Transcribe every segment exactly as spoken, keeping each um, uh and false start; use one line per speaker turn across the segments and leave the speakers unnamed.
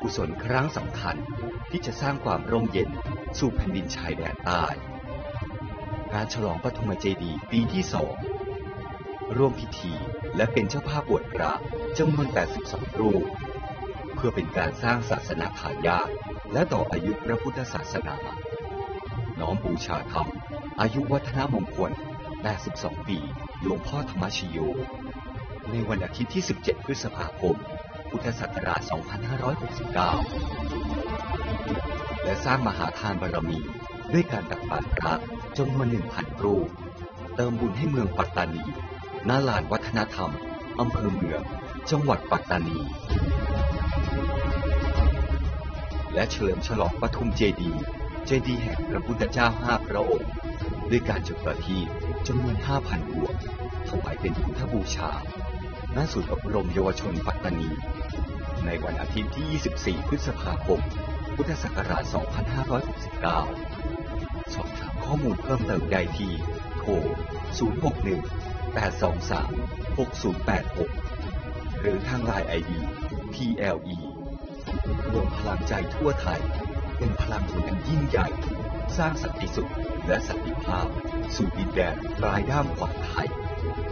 กุศลครั้งสำคัญที่จะสร้างความร่มเย็นสู่แผ่นดินชายแดนใต้งานฉลองปฐมเจดีย์ปีที่สองร่วมพิธีและเป็นเจ้าภาพบวชพระจำนวนแปดสิบสองรูปเพื่อเป็นการสร้างศาสนาทายาทและต่ออายุพระพุทธศาสนาน้อมบูชาธรรมอายุวัฒนมงคลแปดสิบสองปีหลวงพ่อธรรมชโยในวันอาทิตย์ที่สิบเจ็ดพฤษภาคมพุทธศักราชสองพันห้าร้อยหกสิบเก้าและสร้างมหาทานบารมีด้วยการตักบาตรพระจำนวน หนึ่งพัน รูปเติมบุญให้เมืองปัตตานีณลานวัฒนธรรมอำเภอเมืองจังหวัดปัตตานีและเฉลิมฉลองปฐมเจดีย์เจดีย์แห่งพระพุทธเจ้าห้าพระองค์ด้วยการจุดประทีปจำนวน ห้าพัน ดวงถวายเป็นพุทธบูชาณศูนย์อบรมเยาวชนปัตตานีในวันอาทิตย์ที่ยี่สิบสี่พฤษภาคมพุทธศักราชสองพันห้าร้อยหกสิบเก้าสอบถามข้อมูลเพิ่มเติมได้ที่โทรศูนย์ หก หนึ่ง แปด สอง สาม หก ศูนย์ แปด หกหรือทาง ไลน์ ไอ ดี พี แอล อี รวมพลังใจทั่วไทยเป็นพลังบุญอันยิ่งใหญ่สร้างสันติสุขและสันติภาพสู่ดินแดนปลายด้ามขวางไทย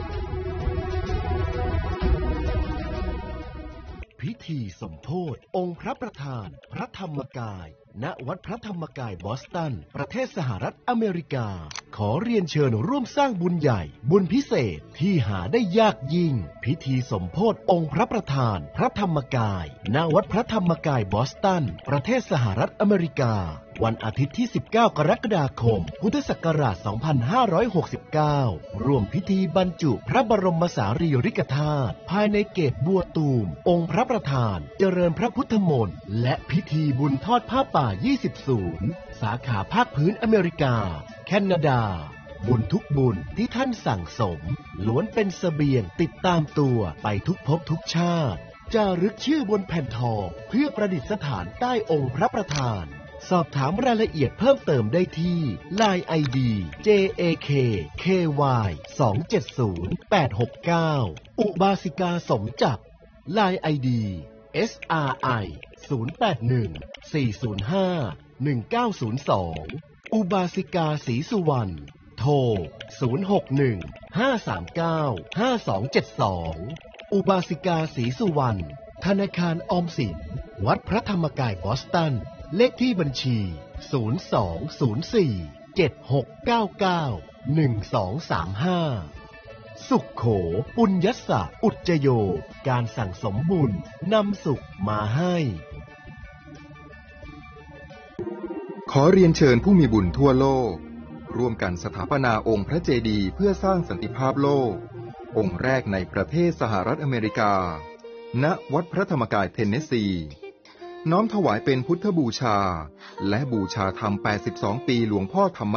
พิธีสมโภชองค์พระประธานพระธรรมกายณวัดพระธรรมกายบอสตันประเทศสหรัฐอเมริกาขอเรียนเชิญร่วมสร้างบุญใหญ่บุญพิเศษที่หาได้ยากยิ่งพิธีสมโภชองค์พระประธานพระธรรมกายณวัดพระธรรมกายบอสตันประเทศสหรัฐอเมริกาวันอาทิตย์ที่สิบเก้ากรกฎาคมพุทธศักราชสองพันห้าร้อยหกสิบเก้าร่วมพิธีบรรจุพระบรมสารีริกธาตุภายในเกศบัวตูมองค์พระประธานเจริญพระพุทธมนต์และพิธีบุญทอดผ้าป่ายี่สิบศูนย์สาขาภาคพื้นอเมริกาแคนาดาบุญทุกบุญที่ท่านสั่งสมล้วนเป็นเสบียงติดตามตัวไปทุกภพทุกชาติจารึกชื่อบนแผ่นทองเพื่อประดิษฐานใต้องค์พระประธานสอบถามรายละเอียดเพิ่มเติมได้ที่ ไลน์ ไอ ดี เจ เอ เค เค วาย สอง เจ็ด ศูนย์ แปด หก เก้า อุบาสิกาสมจักร ไลน์ ไอ ดี เอส อาร์ ไอ ศูนย์ แปด หนึ่ง สี่ ศูนย์ ห้า หนึ่ง เก้า ศูนย์ สอง อุบาสิกาศรีสุวรรณโทร ศูนย์ หก หนึ่ง ห้า สาม เก้า ห้า สอง เจ็ด สอง อุบาสิกาศรีสุวรรณธนาคารออมสินวัดพระธรรมกายบอสตันเลขที่บัญชี ศูนย์ สอง ศูนย์ สี่ เจ็ด หก เก้า เก้า หนึ่ง สอง สาม ห้า สุขโขปุญญสะอุจจโยการสั่งสมบุญนำสุขมาให้
ขอเรียนเชิญผู้มีบุญทั่วโลกร่วมกันสถาปนาองค์พระเจดีย์เพื่อสร้างสันติภาพโลกองค์แรกในประเทศสหรัฐอเมริกาณวัดพระธรรมกายเทนเนสซีน้อมถวายเป็นพุทธบูชาและบูชาธรรมแปดสิบสองปีหลวงพ่อธรรม